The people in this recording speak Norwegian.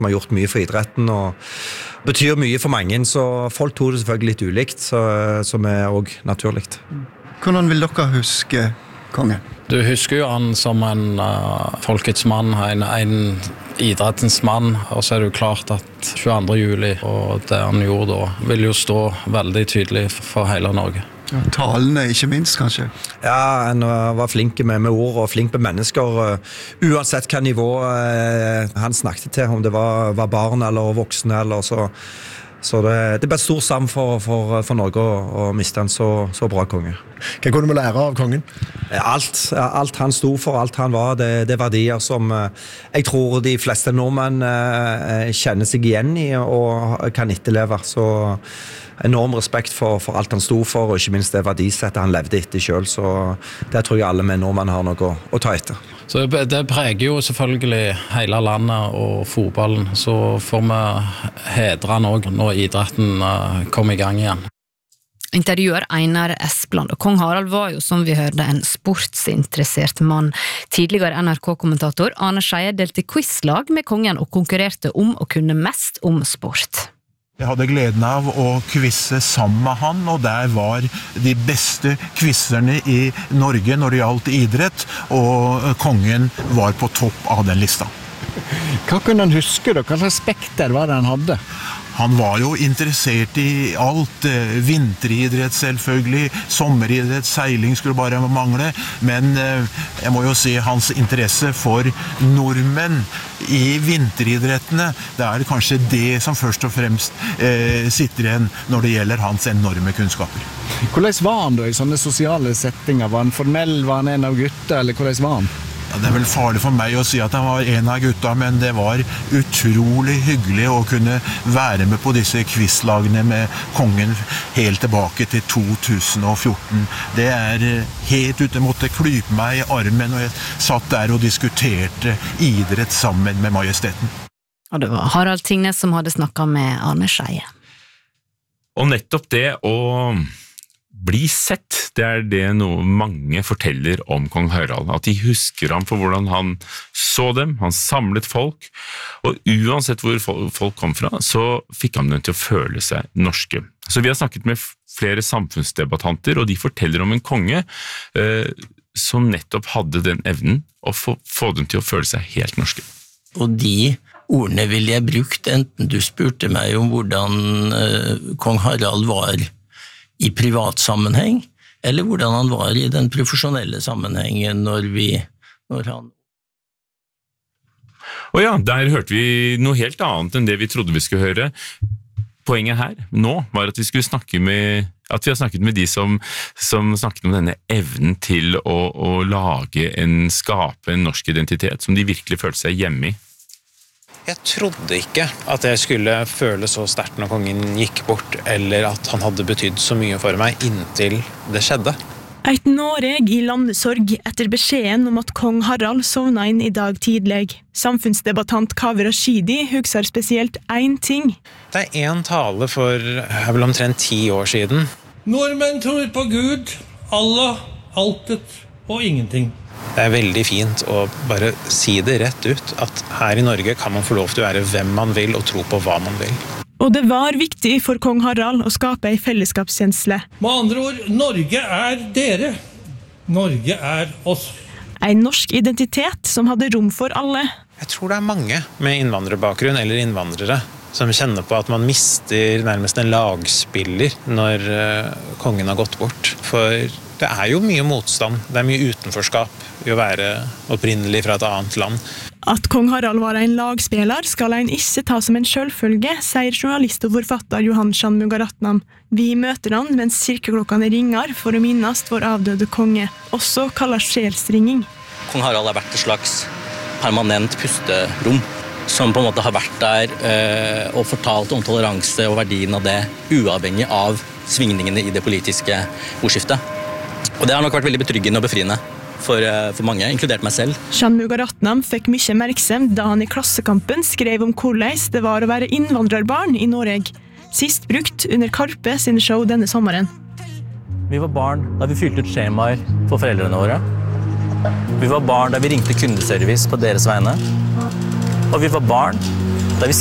Vi har gjort mye for idretten og betyr mye for mange, så folk tror det selvfølgelig litt ulikt, som også naturligt. Hvordan vil dere huske kongen? Du husker jo han som en folkets mann, en idrettens mann, og så det jo klart at 22. juli og det han gjorde da, vil jo stå veldig tydelig for hele Norge. Ja, talene ikke minst, kanskje? Ja, han var flink med ord og flink med mennesker, uansett hva nivå han snakket til, om det var barn eller voksne, eller så det ble stor savn for Norge å miste en så bra konge. Hva kunne vi lære av kongen? Alt han stod for, alt han var, det verdier som jeg tror de fleste nordmenn kjenner seg igjen i og kan etterleve, så enorm respekt for alt han stod for, og ikke minst det verdisettet han levde etter selv, så det tror jeg alle med nordmenn har noe å ta etter. Så det preger jo selvfølgelig hele landet og fotballen, så får vi hedre han også når idretten kommer i gang igjen. Intervjuer Einar Espland, og kong Harald var jo, som vi hørte, en sportsinteressert mann. Tidligere NRK-kommentator Arne Scheie delte quizlag med kongen og konkurrerte om å kunne mest om sport. Jeg hadde gleden av å quizze sammen med han, og der var de beste quizzerne i Norge når det gjaldt idrett, og kongen var på topp av den lista. Hva kunne han huske da? Hva slags spekter var det han hadde? Han var jo interessert i alt, vinteridrett selvfølgelig, sommeridrett, seiling skulle bare mangle, men jeg må jo si hans interesse for nordmenn i vinteridrettene, det kanskje det som først og fremst sitter igjen når det gjelder hans enorme kunnskaper. Hvordan var han da i sånne sosiale settinger? Var han formell, var han en av gutta, eller hvordan var han? Ja, det vel farlig for meg å si at han var en av gutta, men det var utrolig hyggelig å kunne være med på disse quizlagene med kongen helt tilbake til 2014. Det helt ute, måtte klype meg i armen, og jeg satt der og diskuterte idrett sammen med majesteten. Og det var Harald Tingnes som hadde snakket med Arne Scheie. Og nettopp det å bli sett, det det noe mange forteller om kong Harald, at de husker ham for hvordan han så dem, han samlet folk, og uansett hvor folk kom fra, så fikk han dem til å føle seg norske. Så vi har snakket med flere samfunnsdebattanter, og de forteller om en konge som nettopp hadde den evnen å få dem til å føle seg helt norske. Og de ordene ville jeg brukt, enten du spurte meg om hvordan kong Harald var i privatsammenheng, eller hvordan han var i den profesjonelle sammenhengen når han... Og ja, der hørte vi noe helt annet enn det vi trodde vi skulle høre. Poenget her, nå, var at vi har snakket med de som snakket om denne evnen til å skape en norsk identitet, som de virkelig følte seg hjemme i. Jeg trodde ikke at jeg skulle føle så sterkt når kongen gikk bort, eller at han hadde betydd så mye for meg inntil det skjedde. Et Noreg i landesorg etter beskjeden om at kong Harald sovna inn i dag tidlig. Samfunnsdebattant Kaveh Rashidi husker spesielt én ting. Det en tale for vel omtrent 10 år siden. Nordmenn tror på Gud, Allah, altet og ingenting. Det veldig fint å bare si det rett ut, at her i Norge kan man få lov til å være hvem man vil og tro på hva man vil. Og det var viktig for kong Harald å skape en fellesskapskjensle. Med andre ord, Norge dere. Norge oss. En norsk identitet som hadde rom for alle. Jeg tror det mange med innvandrerbakgrunn eller innvandrere som kjenner på at man mister nærmest en lagspiller når kongen har gått bort. For det jo mye motstand, det mye utenforskap i å være opprinnelig fra et annet land. At kong Harald var en lagspiller skal en ikke ta som en selvfølge, sier journalist og forfatter Johan Shanmugaratnam. Vi møter han mens kirkeklokkene ringer for å minnes vår avdøde konge, også kallet sjelsringing. Kong Harald har vært et slags permanent pusterom, som på en måte har vært der og fortalt om toleranse og verdien av det, uavhengig av svingningene i det politiske ordskiftet. Og det har nok vært veldig betryggende og befriende for mange, inkludert meg selv. Shanmugaratnam fikk mye oppmerksomhet da han i Klassekampen skrev om hvordan det var å være innvandrerbarn i Norge. Sist brukt under Karpe sine show denne sommeren. Vi var barn da vi fylte ut skjemaer for foreldrene våre. Vi var barn da vi ringte kundeservice på deres vegne. Og vi var barn